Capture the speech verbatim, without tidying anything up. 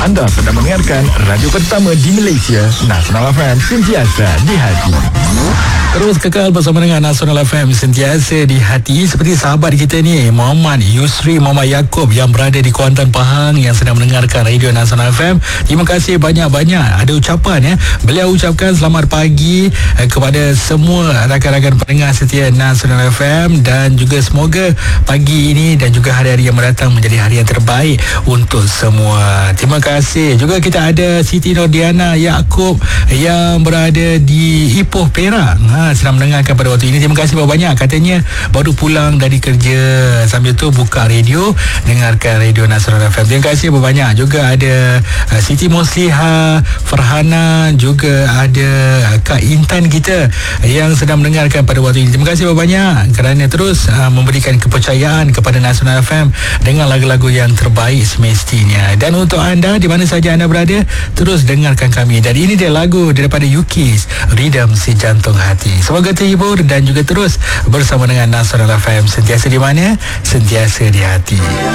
Anda sedang mendengarkan radio pertama di Malaysia, Nasional F M, sentiasa di hati. Terus kekal bersama dengan Nasional F M, sentiasa di hati. Seperti sahabat kita ni, Muhammad Yusri Muhammad Yaakob yang berada di Kuantan, Pahang, yang sedang mendengarkan radio Nasional F M. Terima kasih banyak-banyak. Ada ucapan ya. Beliau ucapkan selamat pagi eh, kepada semua rakan-rakan pendengar setia Nasional F M, dan juga semoga pagi ini dan juga hari-hari yang mendatang menjadi hari yang terbaik untuk semua. Terima kasih. Juga kita ada Siti Nordiana Yaakob yang berada di Ipoh, Perak. Ha, sedang mendengarkan pada waktu ini. Terima kasih banyak. Katanya baru pulang dari kerja, sambil tu buka radio, dengarkan radio Nasional F M. Terima kasih banyak. Juga ada uh, Siti Musliha Farhana, juga ada uh, Kak Intan kita yang sedang mendengarkan pada waktu ini. Terima kasih banyak kerana terus uh, memberikan kepercayaan kepada Nasional F M dengan lagu-lagu yang terbaik semestinya. Dan untuk anda, di mana saja anda berada, terus dengarkan kami. Dan ini dia lagu daripada U-Kiss, Rhythm Si Jantung Hati. Semoga terhibur dan juga terus bersama dengan Nasional F M, sentiasa di mana? Sentiasa di hati.